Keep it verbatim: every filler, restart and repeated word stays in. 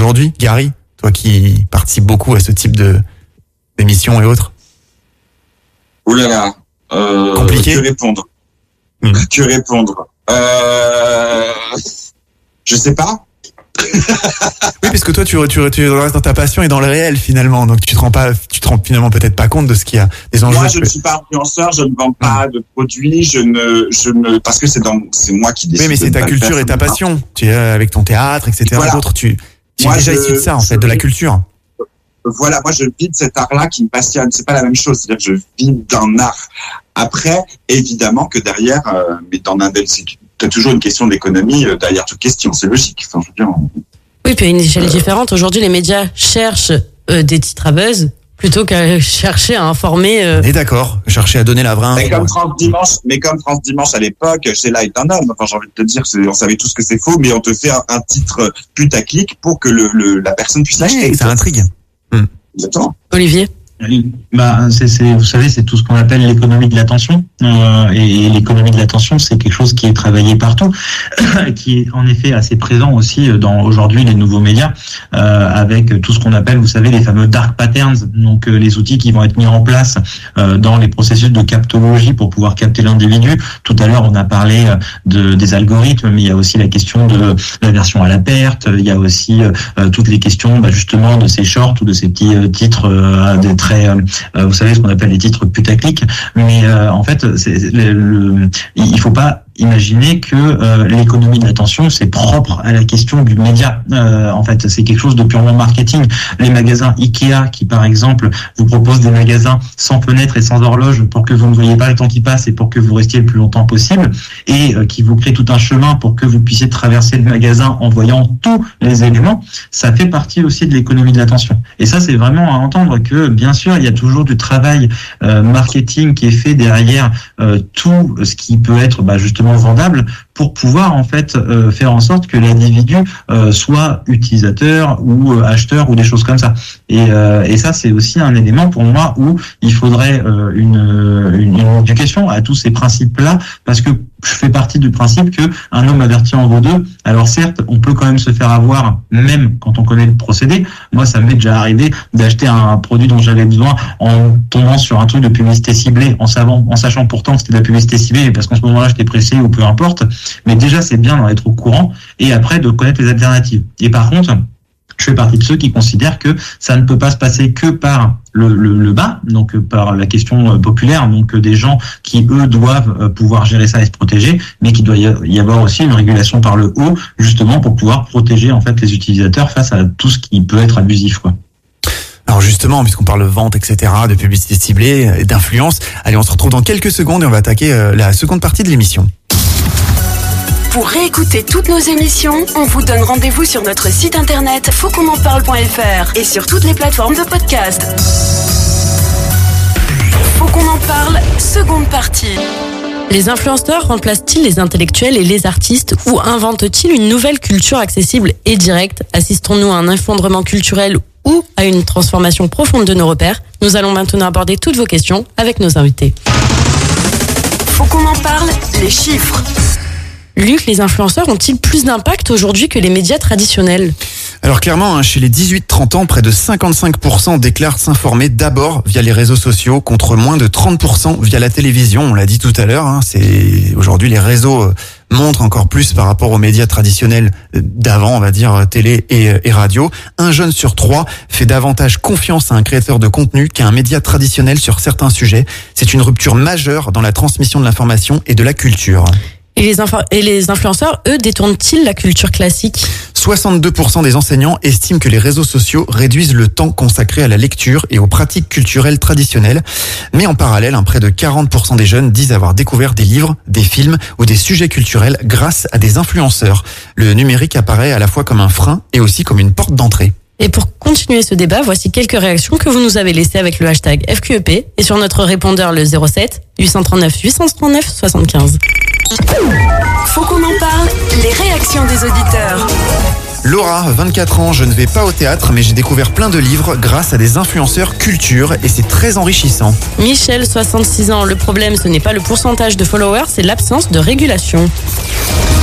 aujourd'hui, Gary, toi qui participes beaucoup à ce type de d'émissions et autres? Ouh là là, euh, compliqué. Que répondre mmh. Que répondre euh, Je sais pas. Oui, parce que toi, tu, tu, tu restes dans ta passion et dans le réel finalement, donc tu te rends pas, tu te rends finalement peut-être pas compte de ce qu'il y a des enjeux. Moi, je ne suis pas influenceur, je ne vends pas mmh. de produits, je ne, je ne, parce que c'est dans, c'est moi qui décide. Oui, mais c'est ta culture et ta passion. Tu es avec ton théâtre, et cetera. Voilà. D'autres, tu, tu es déjà issu de ça en fait, de la culture. Voilà, moi je vis de cet art-là qui me passionne. C'est pas la même chose, c'est-à-dire que je vis d'un art. Après, évidemment que derrière, euh, mais dans un des, t'as toujours une question d'économie euh, derrière toute question, c'est logique. Enfin, je veux dire, on... Oui, puis à une échelle euh... différente. Aujourd'hui, les médias cherchent euh, des titres à buzz plutôt qu'à chercher à informer. Euh... On est d'accord, chercher à donner la vraie. Mais comme France Dimanche, mais comme France Dimanche à l'époque, Sheila est un homme. Enfin, j'ai envie de te dire, c'est, on savait tous que c'est faux, mais on te fait un, un titre putaclic pour que le, le la personne puisse l'acheter. Oui, ça intrigue. Hum. Exactement. Olivier. Bah, c'est, c'est, vous savez, c'est tout ce qu'on appelle l'économie de l'attention. Euh, et, et l'économie de l'attention, c'est quelque chose qui est travaillé partout, qui est en effet assez présent aussi dans aujourd'hui les nouveaux médias, euh, avec tout ce qu'on appelle, vous savez, les fameux dark patterns, donc euh, les outils qui vont être mis en place euh, dans les processus de captologie pour pouvoir capter l'individu. Tout à l'heure, on a parlé de des algorithmes, mais il y a aussi la question de l'aversion à la perte. Il y a aussi euh, toutes les questions, bah, justement, de ces shorts ou de ces petits euh, titres euh, des très Euh, vous savez ce qu'on appelle les titres putaclic, mais euh, en fait, c'est, le, le, il faut pas imaginer que euh, l'économie de l'attention, c'est propre à la question du média. Euh, en fait, c'est quelque chose de purement marketing. Les magasins Ikea qui, par exemple, vous proposent des magasins sans fenêtre et sans horloge pour que vous ne voyez pas le temps qui passe et pour que vous restiez le plus longtemps possible, et euh, qui vous créent tout un chemin pour que vous puissiez traverser le magasin en voyant tous les éléments, ça fait partie aussi de l'économie de l'attention. Et ça, c'est vraiment à entendre que, bien sûr, il y a toujours du travail euh, marketing qui est fait derrière euh, tout ce qui peut être bah, justement vendable pour pouvoir en fait euh, faire en sorte que l'individu euh, soit utilisateur ou euh, acheteur ou des choses comme ça. Et, euh, et ça, c'est aussi un élément pour moi où il faudrait euh, une, une, une éducation à tous ces principes-là, parce que je fais partie du principe que un homme averti en vaut deux. Alors certes, on peut quand même se faire avoir, même quand on connaît le procédé. Moi, ça m'est déjà arrivé d'acheter un produit dont j'avais besoin en tombant sur un truc de publicité ciblée, en savant, en sachant pourtant que c'était de la publicité ciblée, parce qu'en ce moment-là, j'étais pressé ou peu importe. Mais déjà, c'est bien d'en être au courant et après de connaître les alternatives. Et par contre, je fais partie de ceux qui considèrent que ça ne peut pas se passer que par le, le, le bas, donc par la question populaire, donc des gens qui, eux, doivent pouvoir gérer ça et se protéger, mais qu'il doit y avoir aussi une régulation par le haut, justement pour pouvoir protéger en fait les utilisateurs face à tout ce qui peut être abusif, quoi. Alors justement, puisqu'on parle de vente, et cetera, de publicité ciblée, et d'influence, allez, on se retrouve dans quelques secondes et on va attaquer la seconde partie de l'émission. Pour réécouter toutes nos émissions, on vous donne rendez-vous sur notre site internet faut qu'on en parle point f r et sur toutes les plateformes de podcast. Faut qu'on en parle, seconde partie. Les influenceurs remplacent-ils les intellectuels et les artistes ou inventent-ils une nouvelle culture accessible et directe? Assistons-nous à un effondrement culturel ou à une transformation profonde de nos repères? Nous allons maintenant aborder toutes vos questions avec nos invités. Faut qu'on en parle, les chiffres. Luc, les influenceurs ont-ils plus d'impact aujourd'hui que les médias traditionnels? Alors clairement, chez les dix-huit trente ans, près de cinquante-cinq pour cent déclarent s'informer d'abord via les réseaux sociaux, contre moins de trente pour cent via la télévision. On l'a dit tout à l'heure, hein, c'est aujourd'hui les réseaux montrent encore plus par rapport aux médias traditionnels d'avant, on va dire télé et, et radio. Un jeune sur trois fait davantage confiance à un créateur de contenu qu'à un média traditionnel sur certains sujets. C'est une rupture majeure dans la transmission de l'information et de la culture. Et les, inf- et les influenceurs, eux, détournent-ils la culture classique? soixante-deux pour cent des enseignants estiment que les réseaux sociaux réduisent le temps consacré à la lecture et aux pratiques culturelles traditionnelles. Mais en parallèle, un près de quarante pour cent des jeunes disent avoir découvert des livres, des films ou des sujets culturels grâce à des influenceurs. Le numérique apparaît à la fois comme un frein et aussi comme une porte d'entrée. Et pour continuer ce débat, voici quelques réactions que vous nous avez laissées avec le hashtag F Q E P et sur notre répondeur le zéro sept huit cent trente-neuf huit cent trente-neuf soixante-quinze. Faut qu'on en parle, les réactions des auditeurs. Laura, vingt-quatre ans, je ne vais pas au théâtre, mais j'ai découvert plein de livres grâce à des influenceurs culture et c'est très enrichissant. Michel, soixante-six ans, le problème ce n'est pas le pourcentage de followers, c'est l'absence de régulation.